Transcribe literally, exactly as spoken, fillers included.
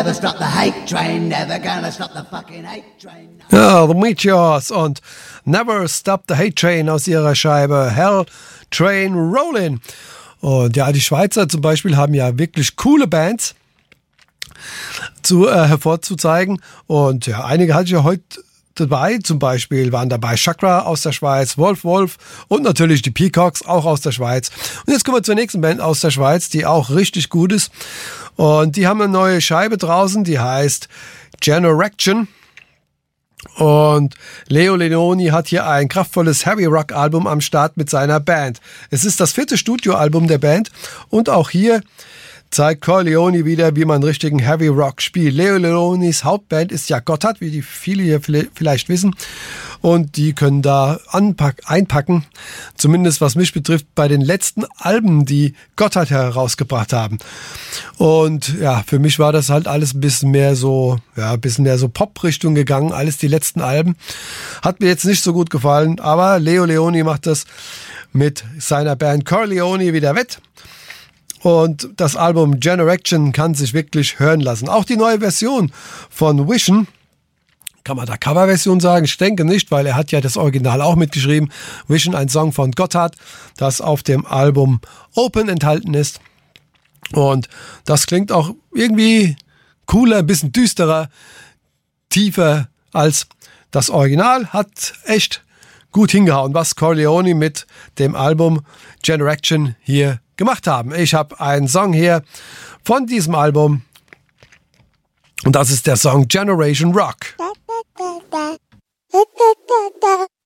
Never stop the hate train, never gonna stop the fucking hate train. Ja, The Meteors und Never Stop the Hate Train aus ihrer Scheibe Hell Train Rollin'. Und ja, die Schweizer zum Beispiel haben ja wirklich coole Bands zu, äh, hervorzuzeigen. Und ja, einige hatte ich ja heute dabei. Zum Beispiel waren dabei Chakra aus der Schweiz, Wolf Wolf und natürlich die Peacocks, auch aus der Schweiz. Und jetzt kommen wir zur nächsten Band aus der Schweiz, die auch richtig gut ist. Und die haben eine neue Scheibe draußen, die heißt Generation. Und Leo Leoni hat hier ein kraftvolles Heavy Rock Album am Start mit seiner Band. Es ist das vierte Studioalbum der Band und auch hier zeigt Corleone wieder, wie man richtigen Heavy Rock spielt. Leo Leonis Hauptband ist ja Gotthard, wie die viele hier vielleicht wissen. Und die können da anpack- einpacken, zumindest was mich betrifft, bei den letzten Alben, die Gotthard herausgebracht haben. Und ja, für mich war das halt alles ein bisschen mehr so, ja, ein bisschen mehr so Pop-Richtung gegangen, alles die letzten Alben. Hat mir jetzt nicht so gut gefallen, aber Leo Leoni macht das mit seiner Band Corleone wieder wett. Und das Album Generation kann sich wirklich hören lassen. Auch die neue Version von Vision, kann man da Coverversion sagen? Ich denke nicht, weil er hat ja das Original auch mitgeschrieben. Vision, ein Song von Gotthard, das auf dem Album Open enthalten ist. Und das klingt auch irgendwie cooler, ein bisschen düsterer, tiefer als das Original. Hat echt gut hingehauen, was Corleone mit dem Album Generation hier gemacht haben. Ich habe einen Song hier von diesem Album und das ist der Song Generation Rock.